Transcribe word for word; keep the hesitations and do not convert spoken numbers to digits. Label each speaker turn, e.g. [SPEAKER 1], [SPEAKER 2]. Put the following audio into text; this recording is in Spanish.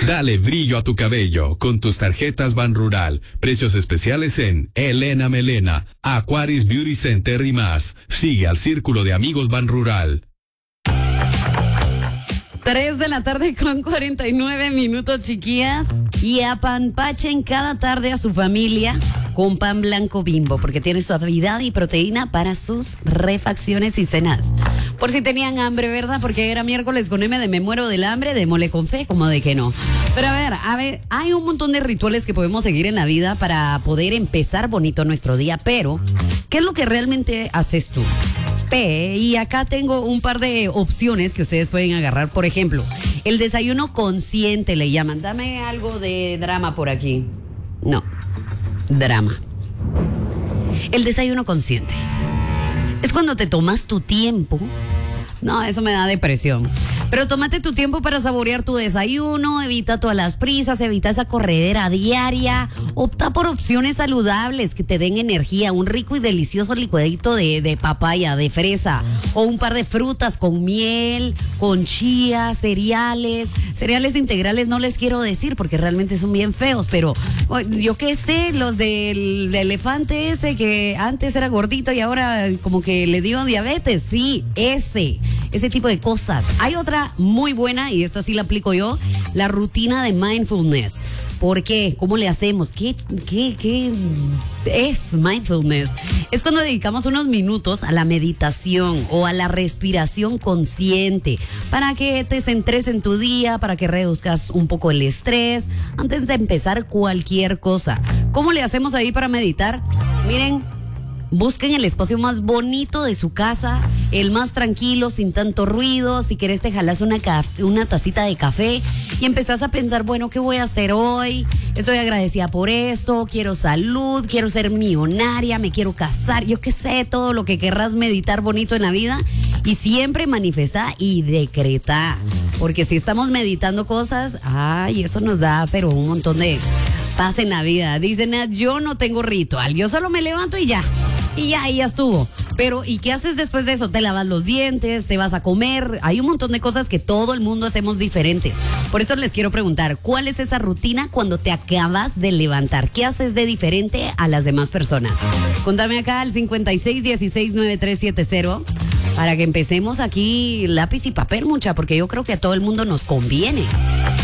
[SPEAKER 1] Dale brillo a tu cabello con tus tarjetas Banrural. Precios especiales en Elena Melena, Aquaris Beauty Center y más. Sigue al Círculo de Amigos Banrural.
[SPEAKER 2] Tres de la tarde con cuarenta y nueve minutos, chiquillas. Y apanpachen cada tarde a su familia con pan blanco Bimbo, porque tiene suavidad y proteína para sus refacciones y cenas. Por si tenían hambre, ¿verdad? Porque era miércoles con M de me muero del hambre, de mole con fe, como de que no. Pero a ver, a ver, hay un montón de rituales que podemos seguir en la vida para poder empezar bonito nuestro día, pero ¿qué es lo que realmente haces tú? P, y acá tengo un par de opciones que ustedes pueden agarrar. Por ejemplo, el desayuno consciente le llaman. Dame algo de drama por aquí. No, drama. El desayuno consciente es cuando te tomas tu tiempo. No, eso me da depresión. Pero tómate tu tiempo para saborear tu desayuno, evita todas las prisas, evita esa corredera diaria, opta por opciones saludables que te den energía, un rico y delicioso licuadito de, de papaya, de fresa, o un par de frutas con miel, con chía, cereales, cereales integrales no les quiero decir porque realmente son bien feos, pero yo qué sé, los del elefante ese que antes era gordito y ahora como que le dio diabetes, sí, ese, ese tipo de cosas. Hay otra muy buena, y esta sí la aplico yo, la rutina de mindfulness. ¿Por qué? ¿Cómo le hacemos? ¿Qué, qué, qué es mindfulness? Es cuando dedicamos unos minutos a la meditación o a la respiración consciente para que te centres en tu día, para que reduzcas un poco el estrés antes de empezar cualquier cosa. ¿Cómo le hacemos ahí para meditar? Miren, busquen el espacio más bonito de su casa, el más tranquilo, sin tanto ruido. Si querés te jalas una, caf- una tacita de café y empezás a pensar, bueno, ¿qué voy a hacer hoy? Estoy agradecida por esto, quiero salud, quiero ser millonaria, me quiero casar, yo qué sé, todo lo que querrás meditar bonito en la vida. Y siempre manifesta y decreta, porque si estamos meditando cosas, ay, eso nos da pero un montón de paz en la vida. Dicen, yo no tengo ritual, yo solo me levanto y ya. Y ya, y ya estuvo. Pero, ¿y qué haces después de eso? Te lavas los dientes, te vas a comer. Hay un montón de cosas que todo el mundo hacemos diferentes. Por eso les quiero preguntar, ¿cuál es esa rutina cuando te acabas de levantar? ¿Qué haces de diferente a las demás personas? Contame acá al cincuenta y seis dieciséis noventa y tres setenta para que empecemos aquí lápiz y papel, mucha, porque yo creo que a todo el mundo nos conviene.